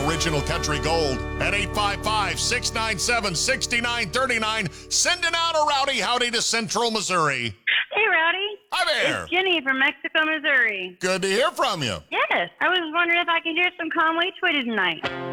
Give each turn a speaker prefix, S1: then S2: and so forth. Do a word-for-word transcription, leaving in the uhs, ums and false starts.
S1: Original Country Gold at eight five five, six nine seven, six nine three nine. Sending out a rowdy howdy to Central Missouri.
S2: Hey, Rowdy.
S1: Hi there.
S2: It's Jenny from Mexico, Missouri.
S1: Good to hear from you.
S2: Yes. I was wondering if I could hear some Conway Twitty tonight.